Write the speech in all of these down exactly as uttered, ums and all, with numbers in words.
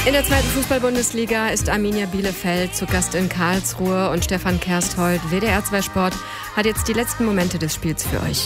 In der zweiten Fußball-Bundesliga ist Arminia Bielefeld zu Gast in Karlsruhe und Stefan Kersthold, W D R zwei Sport, hat jetzt die letzten Momente des Spiels für euch.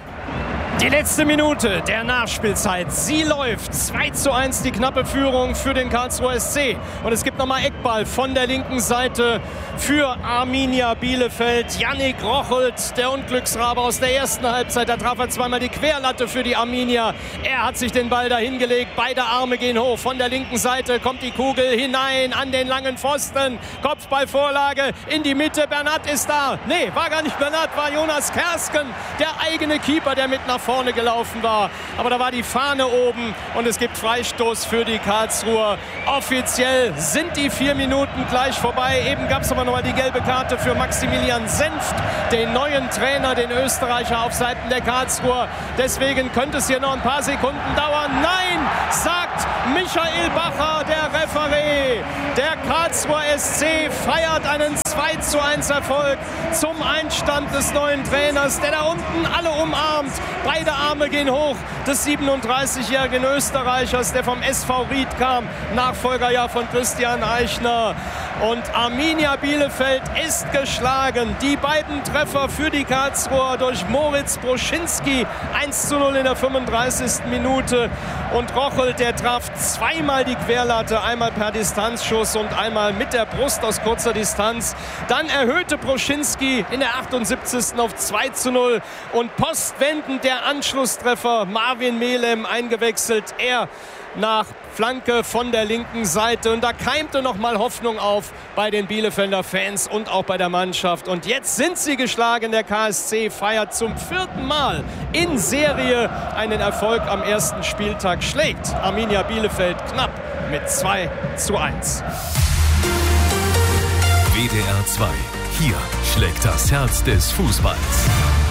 Die letzte Minute der Nachspielzeit, sie läuft. zwei zu eins die knappe Führung für den Karlsruher S C. Und es gibt nochmal Eckball von der linken Seite für Arminia Bielefeld. Yannick Rochelt, der Unglücksrabe aus der ersten Halbzeit. Da traf er zweimal die Querlatte für die Arminia. Er hat sich den Ball dahin gelegt. Beide Arme gehen hoch. Von der linken Seite kommt die Kugel hinein an den langen Pfosten. Kopfballvorlage in die Mitte. Bernat ist da. Nee, war gar nicht Bernat, war Jonas Kersken, der eigene Keeper, der mit nach vorne gelaufen war. Aber da war die Fahne oben und es gibt Freistoß für die Karlsruher. Offiziell sind die vier Minuten gleich vorbei. Eben gab es aber noch mal die gelbe Karte für Maximilian Senft, den neuen Trainer, den Österreicher auf Seiten der Karlsruher. Deswegen könnte es hier noch ein paar Sekunden dauern. Nein, sagt Michael Bacher, der Referee. Der Karlsruher S C feiert einen zwei zu eins Erfolg zum Einstand des neuen Trainers, der da unten alle umarmt. Beide Arme gehen hoch des siebenunddreißigjährigen Österreichers, der vom S V Ried kam, Nachfolger ja von Christian Eichner. Und Arminia Bielefeld ist geschlagen. Die beiden Treffer für die Karlsruher durch Moritz Broschinski, eins zu null in der fünfunddreißigsten Minute. Und Rochelt, der traf zweimal die Querlatte, einmal per Distanzschuss und einmal mit der Brust aus kurzer Distanz. Dann erhöhte Broschinski in der achtundsiebzigsten auf zwei zu null. Und postwendend der Anschlusstreffer, Marvin Melem eingewechselt. Er nach Flanke von der linken Seite. Und da keimte noch mal Hoffnung auf bei den Bielefelder Fans und auch bei der Mannschaft. Und jetzt sind sie geschlagen. Der K S C feiert zum vierten Mal in Serie einen Erfolg am ersten Spieltag. Schlägt Arminia Bielefeld knapp mit zwei zu eins. W D R zwei. Hier schlägt das Herz des Fußballs.